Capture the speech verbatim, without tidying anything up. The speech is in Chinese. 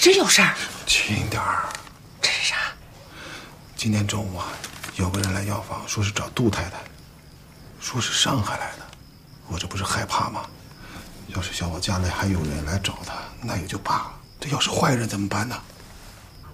真有事儿？ 轻点儿。 这是啥？ 今天中午啊，有个人来药房，说是找杜太太，说是上海来的。我这不是害怕吗？要是小宝家里还有人来找他，那也就罢了。这要是坏人怎么办呢？